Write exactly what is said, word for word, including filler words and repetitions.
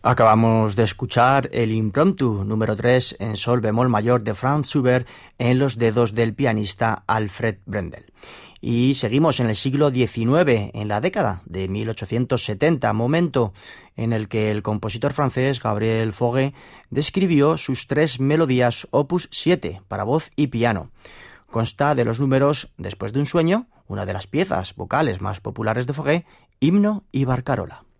Acabamos de escuchar el Impromptu número tres en sol bemol mayor de Franz Schubert en los dedos del pianista Alfred Brendel. Y seguimos en el siglo diecinueve, en la década de mil ochocientos setenta, momento en el que el compositor francés Gabriel Fauré describió sus tres melodías opus siete para voz y piano. Consta de los números Después de un sueño, una de las piezas vocales más populares de Fauré, Himno y Barcarola.